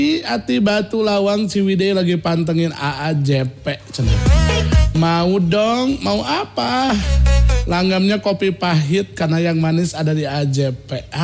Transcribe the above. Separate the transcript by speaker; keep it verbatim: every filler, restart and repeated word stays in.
Speaker 1: Ati Batu Lawang Ciwidey lagi pantengin A A J P. Mau dong, mau apa? Langgamnya kopi pahit karena yang manis ada di A J P.